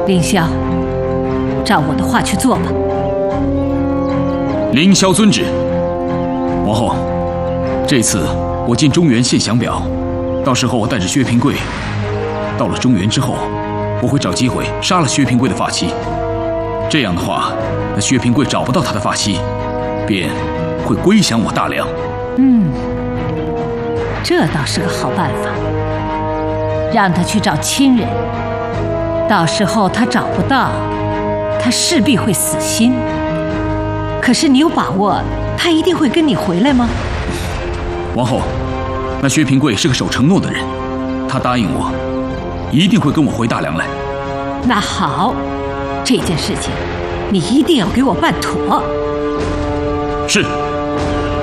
凌霄，照我的话去做吧。 凌霄遵旨。王后，这次我进中原献降表，到时候我带着薛平贵，到了中原之后，我会找机会杀了薛平贵的发妻。这样的话，那薛平贵找不到他的发妻，便会归降我大梁。 这倒是个好办法。让他去找亲人，到时候他找不到，他势必会死心。可是你有把握他一定会跟你回来吗？ 王后，那薛平贵是个守承诺的人，他答应我，一定会跟我回大梁来。 那好，这件事情你一定要给我办妥。 是。